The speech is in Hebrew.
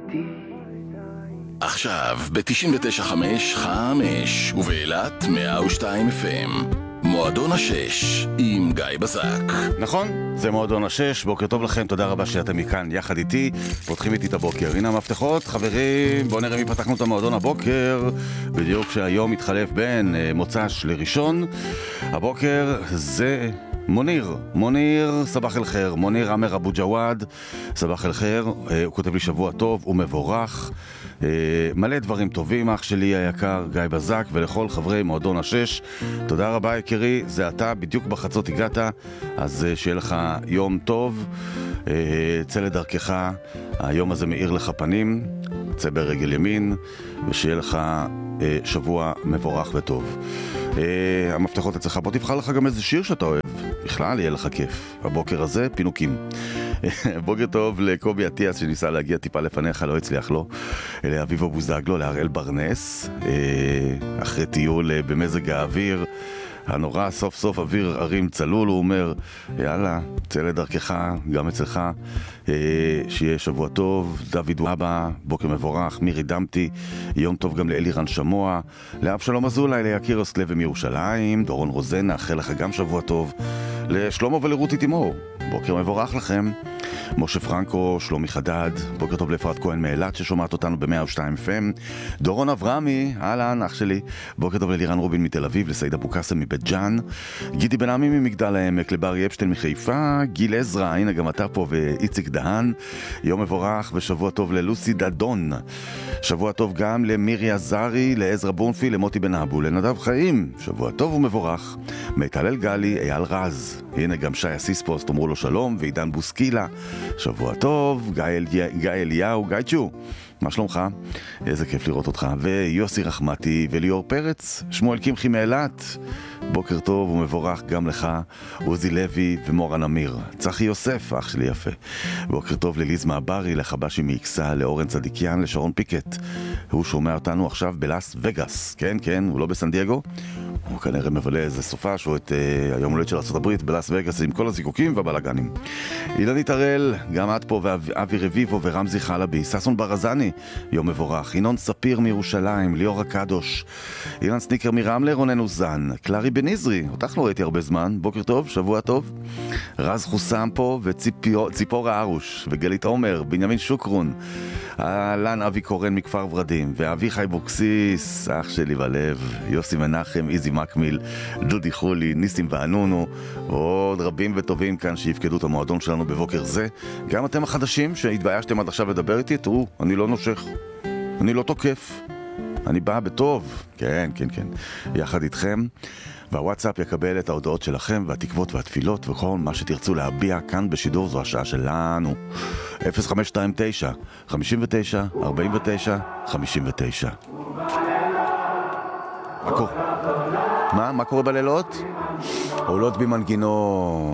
עכשיו ב-99.5 ובאילת 102 FM מועדון השש עם גיא בזק. נכון, זה מועדון השש. בוקר טוב לכם, תודה רבה שאתם מכאן יחד איתי, פותחים איתי את הבוקר. הנה המפתחות, חברים, בואו נראה מי פתחנו את המועדון הבוקר בדיוק שהיום מתחלף בין מוצ"ש לראשון. הבוקר זה מוניר, סבח אל חיר, מוניר עמר אבו ג'וואד, סבח אל חיר. הוא כותב לי שבוע טוב ומבורך, מלא דברים טובים, אח שלי היקר גיא בזק, ולכל חברי מועדון השש תודה רבה יקירי, זה אתה בדיוק בחצות הגעת, אז שיהיה לך יום טוב, צא לדרכך, היום הזה מאיר לך פנים, צא ברגל ימין, ושיהיה לך שבוע מבורך וטוב. המפתחות אצלך, בוא תבחר לך גם איזה שיר שאתה אוהב, בכלל יהיה לך כיף הבוקר הזה, פינוקים. בוקר טוב לקובי עטיאס שניסה להגיע טיפה לפניך, לא הצליח לו, לאביבו בוזגלו, להראל ברנס, אחרי טיול במזג האוויר הנורא, סוף סוף אוויר ערים צלול, הוא אומר יאללה, צא לדרכך גם אצלך, שיהיה שבוע טוב. דוד אבא, בוקר מבורך. מירי דמתי, יום טוב גם לאלירן שמוע, לאבשלום אזולאי, ליקיר אוסלב מירושלים, דורון רוזן, נאחל לך גם שבוע טוב, לשלמה ולרותי תימור, בוקר מבורך לכם. משה פרנקו, שלומי חדד, בוקר טוב לאפרת כהן מאילת ששומעת אותנו ב-102 FM. דורון אברמי, אהלן אח שלי, בוקר טוב ללירן רובין מתל אביב, לסעיד אבו קאסם מבית ג'אן, גידי בן עמי ממגדל העמק, לברי אפשטיין מחיפה, גיל עזרא, הנה גם אתה פה, ואיציק דהן, יום מבורך ושבוע טוב ללוסי דדון, שבוע טוב גם למירי עזרי, לעזרא בונפי, למוטי בן אבו, לנדב חיים, שבוע טוב ומבורך. מיטל גלי, אייל רז, הנה גם שי אסיספוס, תאמרו לו שלום, ועידן בוסקילה, שבוע טוב. גיא אליהו, גיא צ'ו, מה שלומך? איזה כיף לראות אותך. ויוסי רחמתי וליאור פרץ, שמואל קמחי מאילת, בוקר טוב ומבורך גם לך. עוזי לוי ומורן אמיר, צחי יוסף, אח שלי יפה, בוקר טוב לליז מעברי, לחבשי מאיקסה, לאורן צדיקיאן, לשרון פיקט, הוא שומע אותנו עכשיו בלאס וגאס, כן, הוא לא בסן דייגו, הוא כנראה מבלה איזה סופש או את היום הולדת של ארצות הברית בלאס וגאס עם כל הזיקוקים והבלגנים. אילנית הראל, גם את פה, ואבי רביבו ורמזי חלבי, ססון ברזני, יום מבורך. ינון ספיר מירושלים, ליאור הקדוש, אילן סניקר מרמלה, רונן אוזן, קלרי בניזרי, אותך לא ראיתי הרבה זמן, בוקר טוב, שבוע טוב. רז חוסם פה וציפורה ארוש וגלית עומר, בנימין שוקרון, אלן אבי קורן מכפר ורדים, ואבי חי בוקסיס, אח שלי בלב, יוסי מנחם, איזי מקמיל, דודי חולי, ניסים וענונו, ועוד רבים וטובים כאן שיפקדו את המועדון שלנו בבוקר זה. גם אתם החדשים שהתביישתם עד עכשיו לדבר איתי, תראו, אני לא נושך, אני לא תוקף, אני בא בטוב, כן, יחד איתכם. והוואטסאפ יקבל את ההודעות שלכם והתקוות והתפילות וכל מה שתרצו להביע כאן בשידור, זו השעה שלנו. 0529 59 49 59. מה קורה בלילות? עולות במנגינות